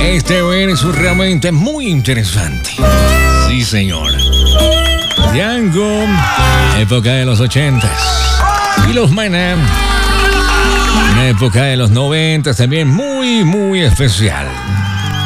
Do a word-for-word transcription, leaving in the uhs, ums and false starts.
Este verso realmente muy interesante. Sí, señor. Django, época de los ochentas. Y los Maná, una época de los noventas también muy, muy especial.